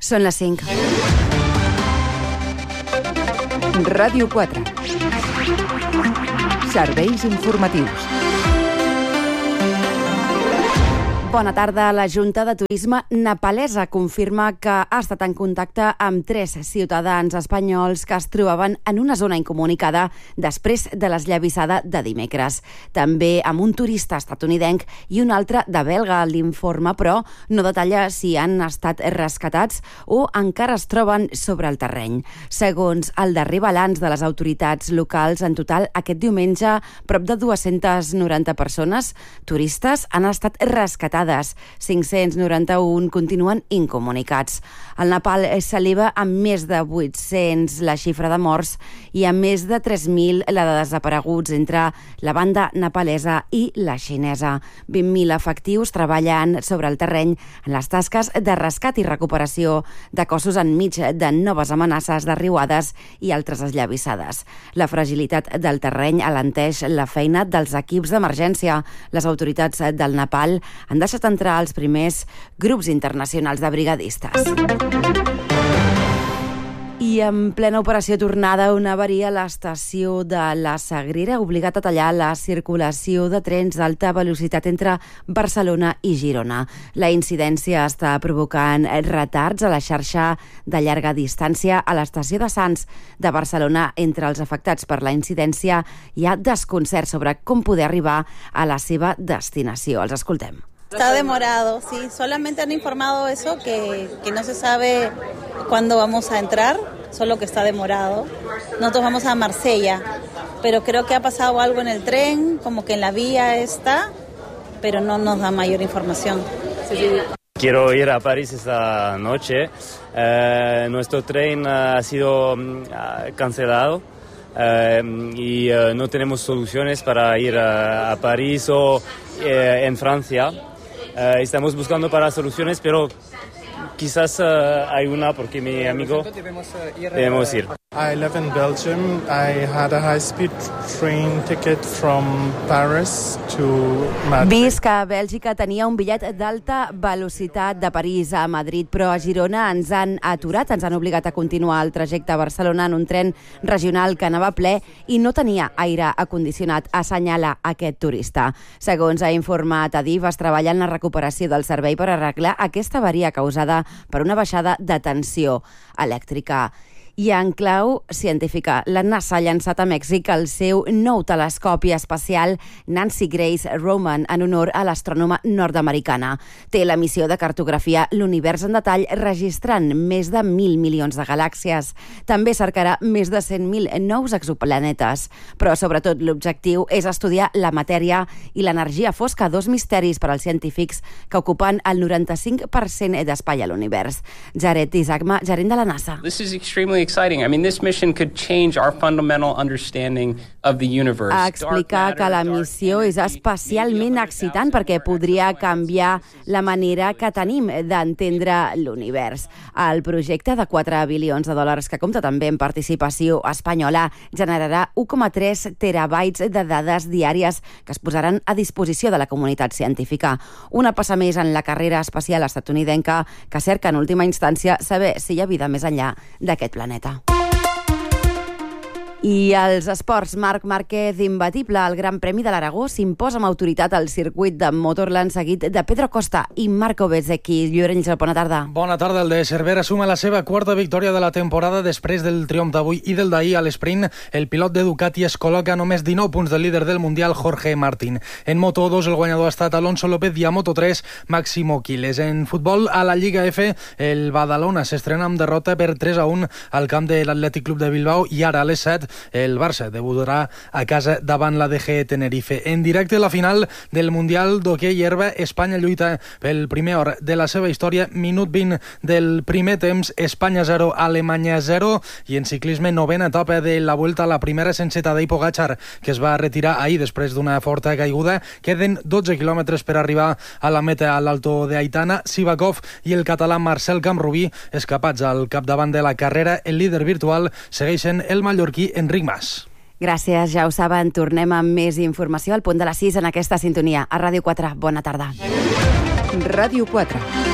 Són les 5. Ràdio 4. Serveis informatius. Bona tarda. La Junta de Turisme nepalesa confirma que ha estat en contacte amb 3 ciutadans espanyols que es trobaven en una zona incomunicada després de l'esllavissada de dimecres. També amb un turista estatunidenc i un altre de belga. L'informe, però, no detalla si han estat rescatats o encara es troben sobre el terreny. Segons el darrer balanç de les autoritats locals, en total, aquest diumenge, prop de 290 persones turistes han estat rescatades. 591 continuen incomunicats. El Nepal s'eleva amb més de 800 la xifra de morts i amb més de 3.000 la de desapareguts entre la banda nepalesa i la xinesa. 20.000 efectius treballen sobre el terreny en les tasques de rescat i recuperació de cossos enmig de noves amenaces de riuades i altres esllavissades. La fragilitat del terreny alenteix la feina dels equips d'emergència. Les autoritats del Nepal han deixat entrar els primers grups internacionals de brigadistes. I en plena operació tornada, una avaria a l'estació de la Sagrera ha obligat a tallar la circulació de trens d'alta velocitat entre Barcelona i Girona. La incidència està provocant retards a la xarxa de llarga distància a l'estació de Sants de Barcelona. Entre els afectats per la incidència hi ha desconcert sobre com poder arribar a la seva destinació. Els escoltem. Está demorado, sí. Solamente han informado eso, que no se sabe cuándo vamos a entrar, solo que está demorado. Nosotros vamos a Marsella, pero creo que ha pasado algo en el tren, como que en la vía está, pero no nos da mayor información. Sí. Quiero ir a París esta noche. Nuestro tren ha sido cancelado. Y no tenemos soluciones para ir a París o en Francia. Estamos buscando para soluciones, pero quizás hay una porque mi amigo debemos ir. I live in Belgium. I had a high-speed train ticket from Paris to Madrid. Visc a Bèlgica tenia un bitllet d'alta velocitat de París a Madrid, però a Girona ens han aturat, ens han obligat a continuar el trajecte a Barcelona en un tren regional que anava ple i no tenia aire acondicionat, assenyala aquest turista. Segons ha informat Adif, es treballa en la recuperació del servei per arreglar aquesta avaria causada per una baixada de tensió elèctrica. I en clau científica, la NASA ha llançat a Mèxic el seu nou telescopi espacial Nancy Grace Roman en honor a l'astrònoma nord-americana. Té la missió de cartografiar l'univers en detall, registrant més de 1.000 milions de galàxies. També cercarà més de 100.000 nous exoplanetes. Però, sobretot, l'objectiu és estudiar la matèria i l'energia fosca, 2 misteris per als científics que ocupen el 95% d'espai a l'univers. Jared Isagma, gerent de la NASA. This is extremely exciting. I mean, this mission could change our fundamental understanding of the universe. Explicar que la missió és especialment excitant perquè podria canviar la manera que tenim d'entendre l'univers. El projecte de 4 bilions de dòlars, que compta també amb participació espanyola, generarà 1,3 terabytes de dades diàries que es posaran a disposició de la comunitat científica. Una passa més en la carrera espacial estatunidenca que cerca en última instància saber si hi ha vida més enllà d'aquest planeta. I els esports, Marc Márquez imbatible. El Gran Premi de l'Aragó s'imposa amb autoritat al circuit de Motorland, seguit de Pedro Costa i Marco Bezzecchi. Llorenç, bona tarda. Bona tarda. El de Cervera suma la seva quarta victòria de la temporada després del triomf d'avui i del d'ahir a l'esprint. El pilot de Ducati es col·loca a només 19 punts del líder del Mundial, Jorge Martín. En Moto2 el guanyador ha estat Alonso López i a Moto3 Máximo Quiles. En futbol, a la Lliga F, el Badalona s'estrena amb derrota per 3-1 al camp de l'Atlètic Club de Bilbao i ara a les 7 el Barça debutarà a casa davant la DG Tenerife. En directe la final del Mundial d'Hoquei Herba, Espanya lluita pel primer or de la seva història, minut 20 del primer temps, Espanya 0, Alemanya 0, i en ciclisme novena etapa de la Vuelta a la primera sense Tadej Pogačar, que es va retirar ahir després d'una forta caiguda. Queden 12 quilòmetres per arribar a la meta a l'Alto de Aitana. Sivakov i el català Marcel Camprubí, escapats al capdavant de la carrera, el líder virtual segueixen el mallorquí Enric Mas. Gràcies, ja ho saben, tornem amb més informació al punt de les 6 en aquesta sintonia. A Ràdio 4, bona tarda. Ràdio 4.